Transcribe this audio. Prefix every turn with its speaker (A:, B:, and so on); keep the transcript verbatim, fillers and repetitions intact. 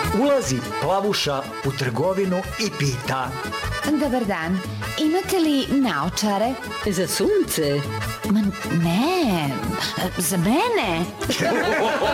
A: Ulazi plavuša u trgovinu i pita:
B: Dobar dan, imate li naočare?
C: Za sunce?
B: Ma ne, za mene.